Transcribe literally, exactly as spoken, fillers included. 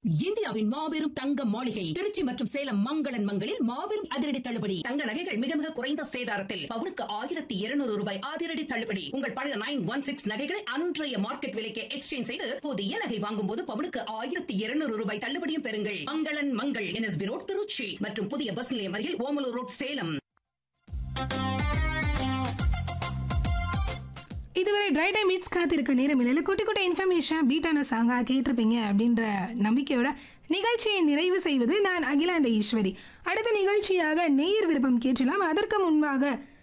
இந்தியாவின் மாபெரும் தங்க மாளிகை திருச்சி மற்றும் சேலம் மங்களன் மங்களில் மாபெரும் அதிரடி தள்ளுபடி. தங்க நகைகள் மிக மிக குறைந்த சேதாரத்தில் பவுனுக்கு ஆயிரத்தி இருநூறு ரூபாய் அதிரடி தள்ளுபடி. உங்கள் பழைய நைன் ஒன் சிக்ஸ் நகைகளை அன்றைய மார்க்கெட் விலைக்கு எக்ஸ்சேஞ்ச் செய்து புதிய நகை வாங்கும் போது பவுனுக்கு ஆயிரத்தி இருநூறு ரூபாய் தள்ளுபடியும் பெறுங்கள். மங்களன் மங்கள் என்எஸ்பி ரோட் திருச்சி மற்றும் புதிய பஸ் நிலையம் அருகில் ஓமலூர் ரோட் சேலம். இதுவரை ட்ரை டைம் மீட்ஸ் காத்திருக்க நேரம் இல்லை குட்டி குட்டி இன்ஃபர்மேஷன் பீட்டான சாங்கா கேட்டிருப்பீங்க அப்படின்ற நம்பிக்கையோட நிகழ்ச்சியை நிறைவு செய்வது நான் அகிலாண்ட ஈஸ்வரி. அடுத்த நிகழ்ச்சியாக நேயர் விருப்பம் கேட்கலாம். அதற்கு முன்பாக